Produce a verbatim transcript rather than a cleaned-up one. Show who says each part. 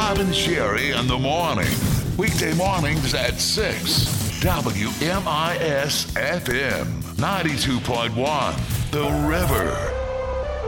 Speaker 1: Bob and Sherry in the morning. Weekday mornings at six. W M I S F M ninety-two point one. The River.